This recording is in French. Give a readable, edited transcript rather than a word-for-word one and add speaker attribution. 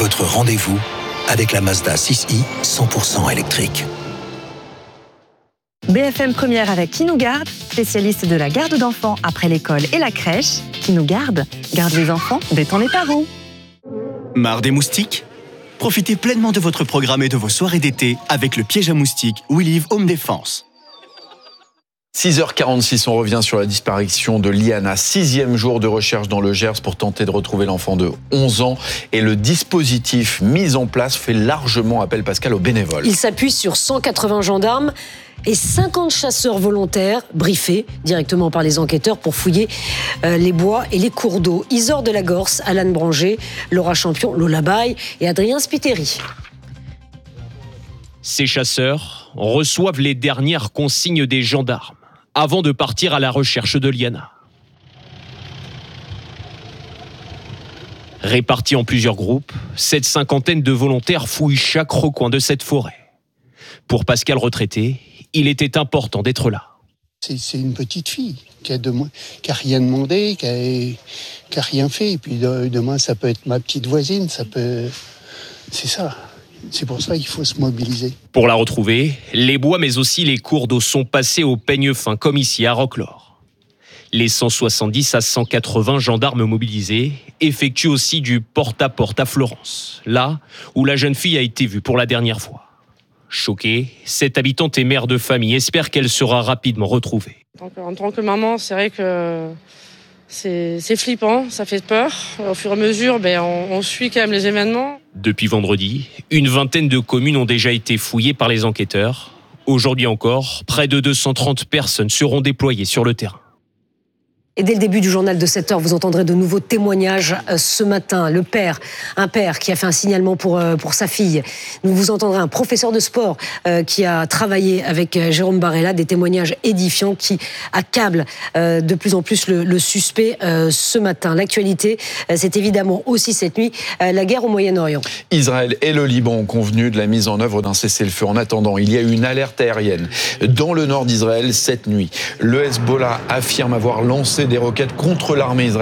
Speaker 1: votre rendez-vous avec la Mazda 6i 100% électrique.
Speaker 2: BFM Première avec Qui nous garde, spécialiste de la garde d'enfants après l'école et la crèche. Qui nous garde les enfants, détend les parents.
Speaker 3: Marre des moustiques ? Profitez pleinement de votre programme et de vos soirées d'été avec le piège à moustiques We Live Home Défense.
Speaker 4: 6h46, on revient sur la disparition de Liana. 6e jour de recherche dans le Gers pour tenter de retrouver l'enfant de 11 ans. Et le dispositif mis en place fait largement appel, Pascal, aux bénévoles.
Speaker 5: Il s'appuie sur 180 gendarmes et 50 chasseurs volontaires briefés directement par les enquêteurs pour fouiller les bois et les cours d'eau. Isor de la Gorse, Alan Branger, Laura Champion, Lola Baye et Adrien Spiteri.
Speaker 6: Ces chasseurs reçoivent les dernières consignes des gendarmes avant de partir à la recherche de Liana. Répartis en plusieurs groupes, cette cinquantaine de volontaires fouillent chaque recoin de cette forêt. Pour Pascal retraité, il était important d'être là.
Speaker 7: C'est une petite fille qui a rien demandé, qui a rien fait. Et puis demain, ça peut être ma petite voisine, c'est ça. C'est pour ça qu'il faut se mobiliser.
Speaker 6: Pour la retrouver, les bois mais aussi les cours d'eau sont passés au peigne fin, comme ici à Roquelaure. Les 170 à 180 gendarmes mobilisés effectuent aussi du porte-à-porte à Florence, là où la jeune fille a été vue pour la dernière fois. Choquée, cette habitante et mère de famille espère qu'elle sera rapidement retrouvée.
Speaker 8: En tant que maman, c'est vrai que c'est flippant, ça fait peur. Au fur et à mesure, on suit quand même les événements.
Speaker 6: Depuis vendredi, une vingtaine de communes ont déjà été fouillées par les enquêteurs. Aujourd'hui encore, près de 230 personnes seront déployées sur le terrain.
Speaker 5: Et dès le début du journal de 7h, vous entendrez de nouveaux témoignages ce matin. Un père qui a fait un signalement pour sa fille. Vous entendrez un professeur de sport qui a travaillé avec Jérôme Barella, des témoignages édifiants qui accablent de plus en plus le suspect ce matin. L'actualité, c'est évidemment aussi cette nuit la guerre au Moyen-Orient.
Speaker 4: Israël et le Liban ont convenu de la mise en œuvre d'un cessez-le-feu. En attendant, il y a eu une alerte aérienne dans le nord d'Israël cette nuit. Le Hezbollah affirme avoir lancé des roquettes contre l'armée israélienne.